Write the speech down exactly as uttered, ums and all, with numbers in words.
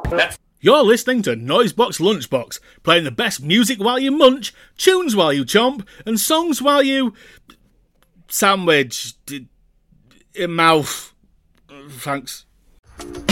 You're listening to Noisebox Lunchbox, playing the best music while you munch, tunes while you chomp, and songs while you... sandwich... in mouth. Thanks.